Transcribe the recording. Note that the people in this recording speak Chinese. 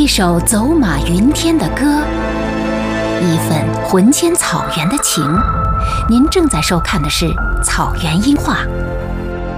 首走马云天的歌，一份魂牵草原的情。您正在收看的是《草原音画》，